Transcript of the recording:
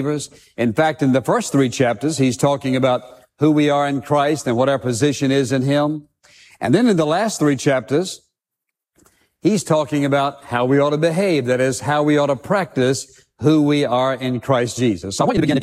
In fact, in the first 3 chapters, he's talking about who we are in Christ and what our position is in him. And then in the last 3 chapters, he's talking about how we ought to behave. That is, how we ought to practice who we are in Christ Jesus. So I want you to begin to